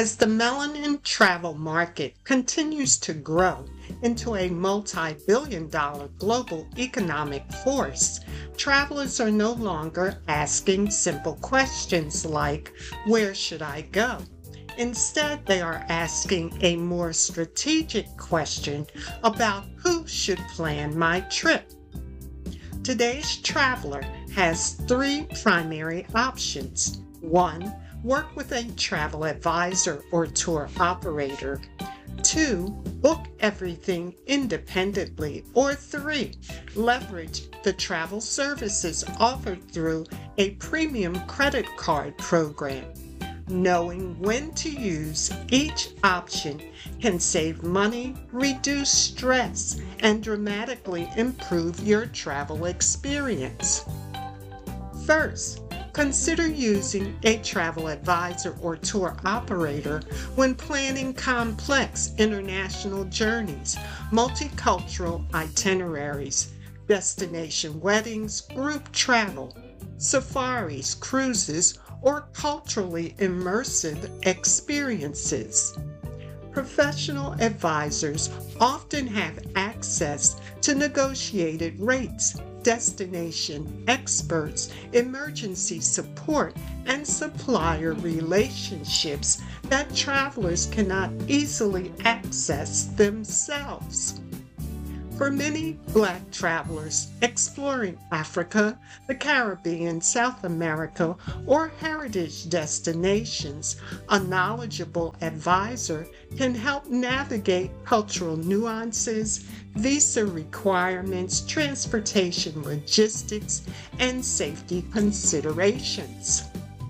As the melanin travel market continues to grow into a multi-billion-dollar global economic force, travelers are no longer asking simple questions like, "Where should I go?" Instead, they are asking a more strategic question about who should plan my trip. Today's traveler has three primary options. 1. Work with a travel advisor or tour operator. 2. Book everything independently. Or 3. Leverage the travel services offered through a premium credit card program. Knowing when to use each option can save money, reduce stress, and dramatically improve your travel experience. First, consider using a travel advisor or tour operator when planning complex international journeys, multicultural itineraries, destination weddings, group travel, safaris, cruises, or culturally immersive experiences. Professional advisors often have access to negotiated rates, destination experts, emergency support, and supplier relationships that travelers cannot easily access themselves. For many Black travelers exploring Africa, the Caribbean, South America, or heritage destinations, a knowledgeable advisor can help navigate cultural nuances, visa requirements, transportation logistics, and safety considerations.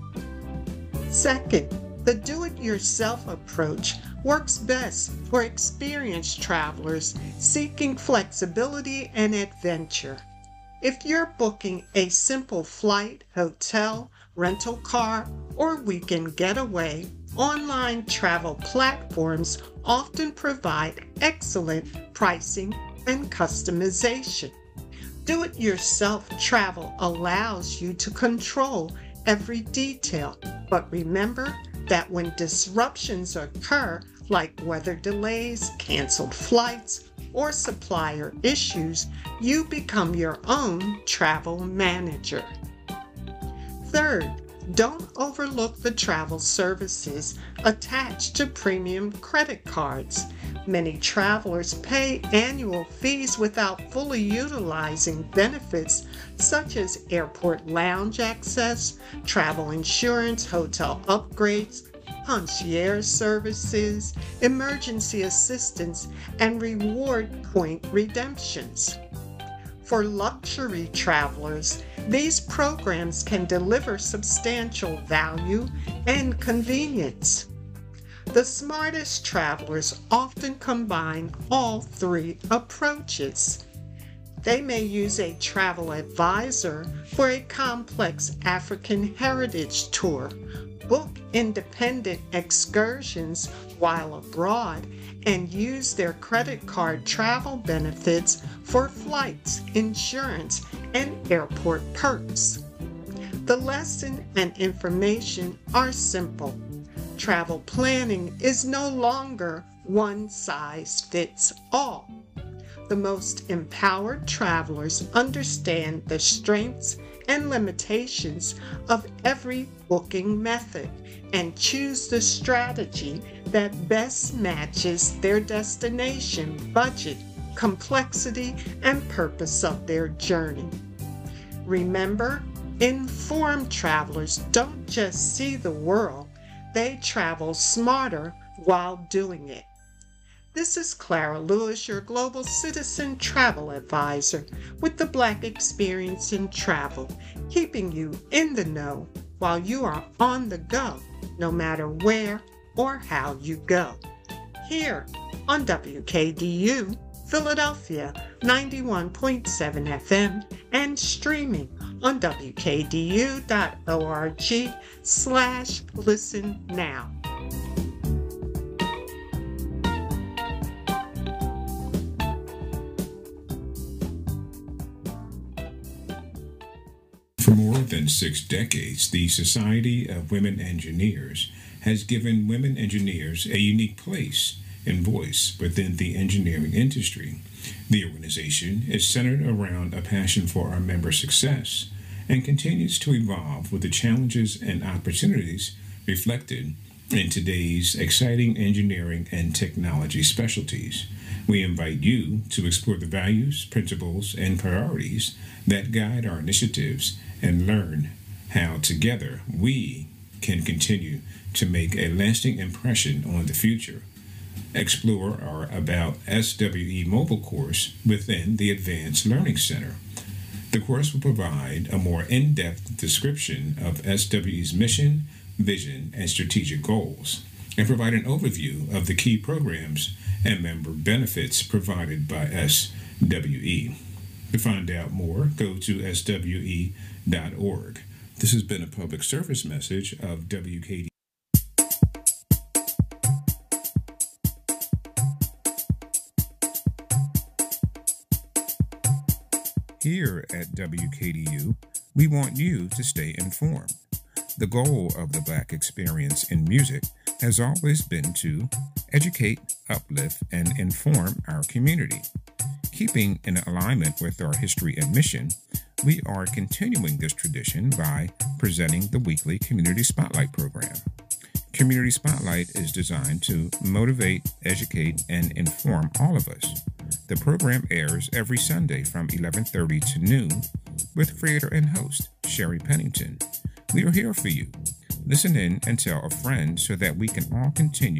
Second, the do-it-yourself approach works best for experienced travelers seeking flexibility and adventure. If you're booking a simple flight, hotel, rental car, or weekend getaway, online travel platforms often provide excellent pricing and customization. Do-it-yourself travel allows you to control every detail, but remember that when disruptions occur, like weather delays, canceled flights, or supplier issues, you become your own travel manager. Third, don't overlook the travel services attached to premium credit cards. Many travelers pay annual fees without fully utilizing benefits such as airport lounge access, travel insurance, hotel upgrades, concierge services, emergency assistance, and reward point redemptions. For luxury travelers, these programs can deliver substantial value and convenience. The smartest travelers often combine all three approaches. They may use a travel advisor for a complex African heritage tour, book independent excursions while abroad, and use their credit card travel benefits for flights, insurance, and airport perks. The lesson and information are simple. Travel planning is no longer one size fits all. The most empowered travelers understand the strengths and limitations of every booking method and choose the strategy that best matches their destination, budget, complexity, and purpose of their journey. Remember, informed travelers don't just see the world, they travel smarter while doing it. This is Clara Lewis, your Global Citizen Travel Advisor with the Black Experience in Travel, keeping you in the know while you are on the go, no matter where or how you go. Here on WKDU, Philadelphia 91.7 FM and streaming on wkdu.org/listen now. For more than than 6 decades, the Society of Women Engineers has given women engineers a unique place and voice within the engineering industry. The organization is centered around a passion for our members' success and continues to evolve with the challenges and opportunities reflected in today's exciting engineering and technology specialties. We invite you to explore the values, principles, and priorities that guide our initiatives and learn how together we can continue to make a lasting impression on the future. Explore our About SWE mobile course within the Advanced Learning Center. The course will provide a more in-depth description of SWE's mission, vision, and strategic goals, and provide an overview of the key programs and member benefits provided by SWE. To find out more, go to swe.org. This has been a public service message of WKD. Here at WKDU, we want you to stay informed. The goal of the Black experience in music has always been to educate, uplift, and inform our community. Keeping in alignment with our history and mission, we are continuing this tradition by presenting the weekly Community Spotlight program. Community Spotlight is designed to motivate, educate, and inform all of us. The program airs every Sunday from 11:30 to noon with creator and host Sherry Pennington. We are here for you. Listen in and tell a friend so that we can all continue